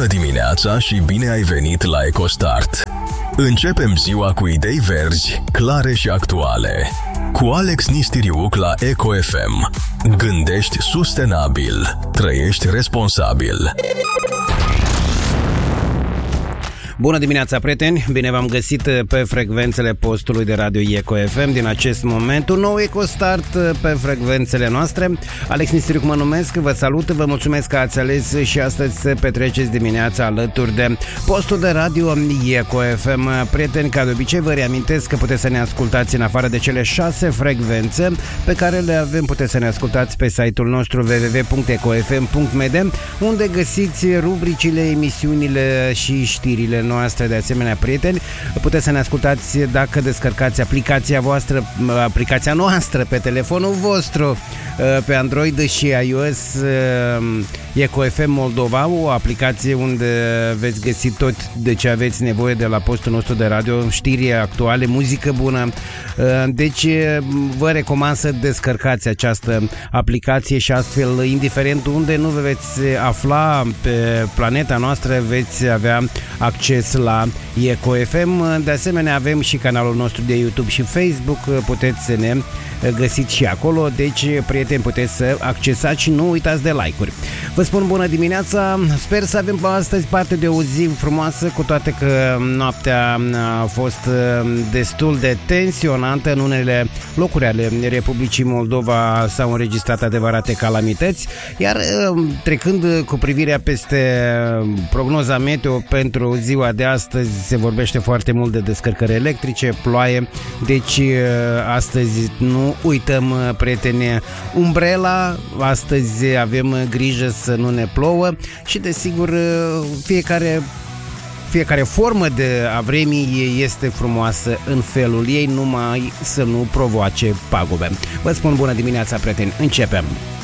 dimineața și bine ai venit la EcoStart. Începem ziua cu idei verzi, clare și actuale. Cu Alex Nistiriuc la Eco FM. Gândești sustenabil. Trăiești responsabil. Bună dimineața, prieteni! Bine v-am găsit pe frecvențele postului de radio Eco FM. Din acest moment, un nou EcoStart pe frecvențele noastre. Alex Nistiriuc mă numesc, vă salut, vă mulțumesc că ați ales și astăzi să petreceți dimineața alături de postul de radio Eco FM. Prieteni, ca de obicei, vă reamintesc că puteți să ne ascultați în afară de cele 6 frecvențe pe care le avem. Puteți să ne ascultați pe site-ul nostru www.ecofm.md, unde găsiți rubricile, emisiunile și știrile noastre. De asemenea, prieteni, puteți să ne ascultați dacă descărcați aplicația noastră pe telefonul vostru, pe Android și iOS, Eco FM Moldova, o aplicație unde veți găsi tot de ce aveți nevoie de la postul nostru de radio, știri actuale, muzică bună. Deci vă recomand să descărcați această aplicație și astfel, indiferent unde nu vă veți afla pe planeta noastră, veți avea acces la Eco FM. De asemenea, avem și canalul nostru de YouTube și Facebook, puteți să ne găsiți și acolo, deci, prieteni, puteți să accesați și nu uitați de like-uri. Vă spun bună dimineața, sper să avem astăzi parte de o zi frumoasă, cu toate că noaptea a fost destul de tensionantă. În unele locuri ale Republicii Moldova s-au înregistrat adevărate calamități, iar trecând cu privirea peste prognoza meteo pentru ziua de astăzi, se vorbește foarte mult de descărcări electrice, ploaie, deci astăzi nu uităm, prieteni, umbrela, astăzi avem grijă să nu ne plouă și, desigur, fiecare formă de a vremii este frumoasă în felul ei, numai să nu provoace pagube. Vă spun bună dimineața, prieteni, începem!